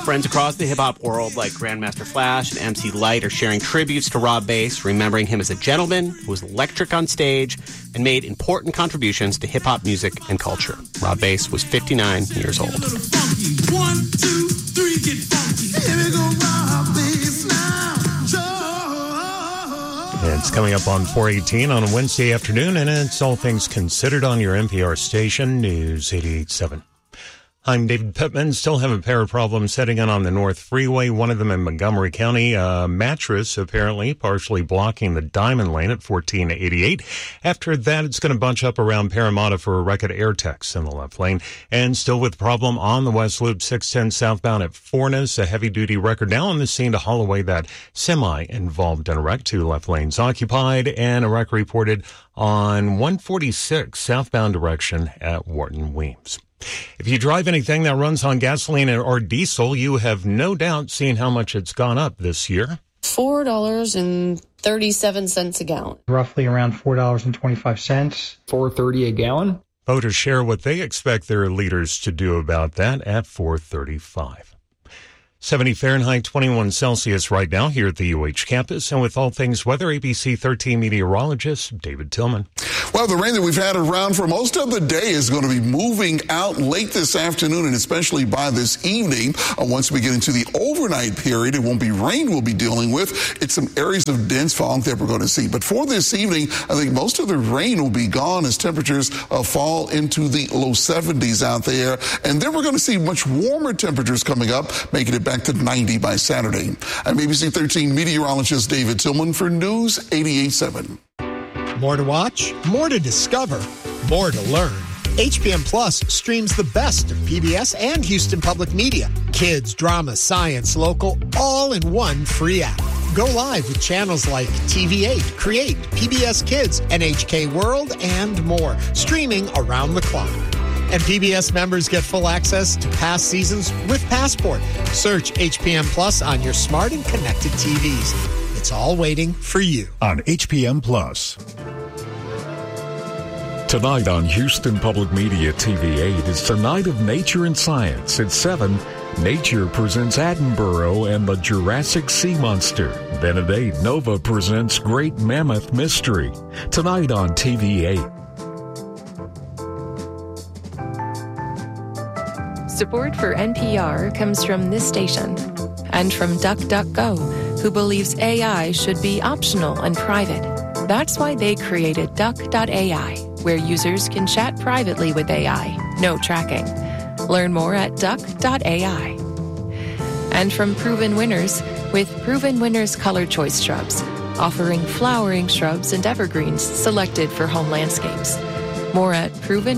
Friends across the hip-hop world like Grandmaster Flash and MC Lyte are sharing tributes to Rob Base, remembering him as a gentleman who was electric on stage and made important contributions to hip-hop music and culture. Rob Base was 59 years old. 1, 2, 3, get funky. Here we go, Rob Base now. It's coming up on 4:18 on a Wednesday afternoon, and it's All Things Considered on your NPR station, News 88.7. I'm David Pittman. Still have a pair of problems setting in on the North Freeway, one of them in Montgomery County. A mattress apparently partially blocking the Diamond Lane at 1488. After that, it's going to bunch up around Parramatta for a wreck at Airtex in the left lane. And still with problem on the West Loop 610 southbound at Fornes. A heavy-duty wrecker now on the scene to haul away that semi involved in a wreck. 2 left lanes occupied, and a wreck reported on 146 southbound direction at Wharton Weems. If you drive anything that runs on gasoline or diesel, you have no doubt seen how much it's gone up this year. $4.37 a gallon. Roughly around $4.25. $4.30 a gallon. Voters share what they expect their leaders to do about that at 4:35. 70 Fahrenheit, 21 Celsius right now here at the UH campus. And with all things weather, ABC 13 meteorologist David Tillman. Well, the rain that we've had around for most of the day is going to be moving out late this afternoon and especially by this evening. Once we get into the overnight period, it won't be rain we'll be dealing with. It's some areas of dense fog that we're going to see. But for this evening, I think most of the rain will be gone as temperatures fall into the low 70s out there. And then we're going to see much warmer temperatures coming up, making it back to 90 by Saturday. I'm ABC 13 meteorologist David Tillman for News 88.7. More to watch, more to discover, more to learn. HPM Plus streams the best of PBS and Houston Public Media. Kids, drama, science, local, all in one free app. Go live with channels like TV8, Create, PBS Kids, NHK World, and more, streaming around the clock. And PBS members get full access to past seasons with Passport. Search HPM Plus on your smart and connected TVs. It's all waiting for you on HPM Plus. Tonight on Houston Public Media TV8 is the Night of Nature and Science. At 7, Nature presents Attenborough and the Jurassic Sea Monster. Then at 8, Nova presents Great Mammoth Mystery. Tonight on TV8. Support for NPR comes from this station and from DuckDuckGo, who believes AI should be optional and private. That's why they created Duck.ai, where users can chat privately with AI, no tracking. Learn more at Duck.ai. And from Proven Winners, with Proven Winners Color Choice Shrubs, offering flowering shrubs and evergreens selected for home landscapes. More at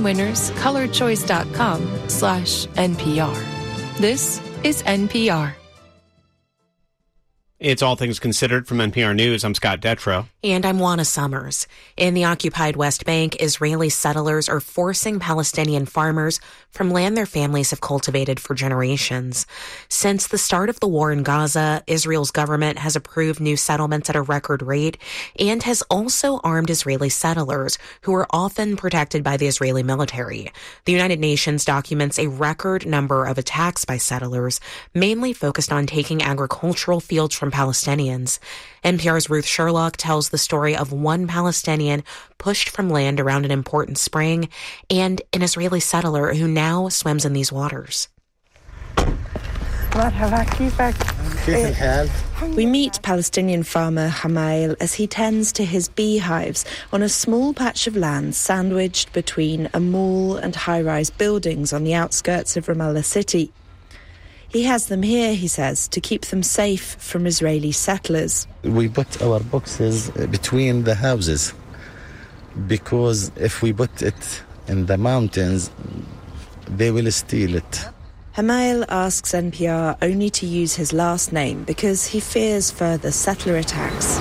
provenwinnerscolorchoice.com/NPR. This is NPR. It's All Things Considered from NPR News. I'm Scott Detrow. And I'm Juana Summers. In the occupied West Bank, Israeli settlers are forcing Palestinian farmers from land their families have cultivated for generations. Since the start of the war in Gaza, Israel's government has approved new settlements at a record rate and has also armed Israeli settlers who are often protected by the Israeli military. The United Nations documents a record number of attacks by settlers, mainly focused on taking agricultural fields from Palestinians. NPR's Ruth Sherlock tells the story of one Palestinian pushed from land around an important spring and an Israeli settler who now swims in these waters. We meet Palestinian farmer Hamail as he tends to his beehives on a small patch of land sandwiched between a mall and high-rise buildings on the outskirts of Ramallah city. He has them here, he says, to keep them safe from Israeli settlers. We put our boxes between the houses because if we put it in the mountains, they will steal it. Hamail asks NPR only to use his last name because he fears further settler attacks.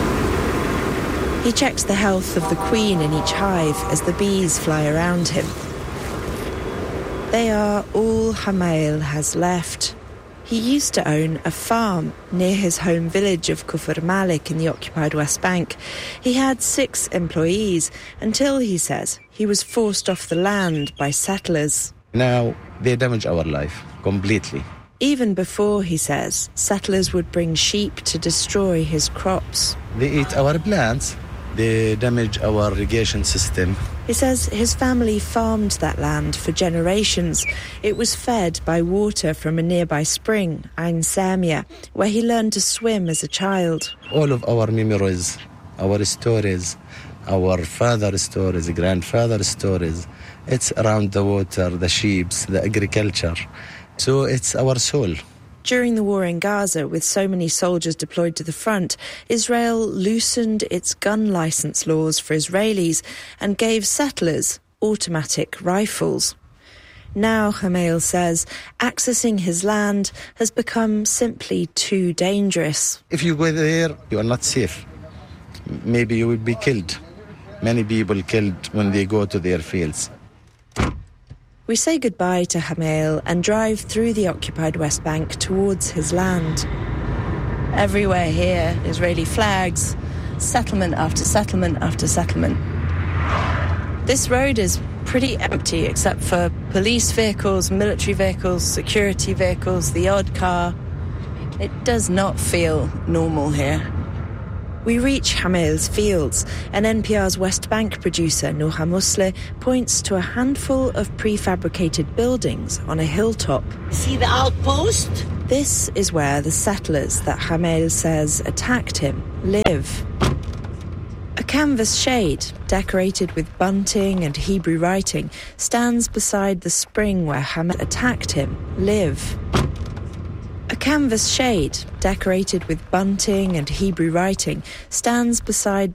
He checks the health of the queen in each hive as the bees fly around him. They are all Hamail has left. He used to own a farm near his home village of Kufr Malik in the occupied West Bank. He had 6 employees until, he says, he was forced off the land by settlers. Now they damage our life completely. Even before, he says, settlers would bring sheep to destroy his crops. They eat our plants. They damage our irrigation system. He says his family farmed that land for generations. It was fed by water from a nearby spring, Ain Samia, where he learned to swim as a child. All of our memories, our stories, our father's stories, grandfather's stories, it's around the water, the sheep, the agriculture. So it's our soul. During the war in Gaza, with so many soldiers deployed to the front, Israel loosened its gun license laws for Israelis and gave settlers automatic rifles. Now, Hamail says, accessing his land has become simply too dangerous. If you go there, you are not safe. Maybe you will be killed. Many people killed when they go to their fields. We say goodbye to Hamail and drive through the occupied West Bank towards his land. Everywhere here, Israeli flags, settlement after settlement after settlement. This road is pretty empty except for police vehicles, military vehicles, security vehicles, the odd car. It does not feel normal here. We reach Hamail's fields, and NPR's West Bank producer, Noha Musle, points to a handful of prefabricated buildings on a hilltop. See the outpost? This is where the settlers that Hamail says attacked him live. A canvas shade, decorated with bunting and Hebrew writing, stands beside the spring where Hamail attacked him live. A canvas shade, decorated with bunting and Hebrew writing, stands beside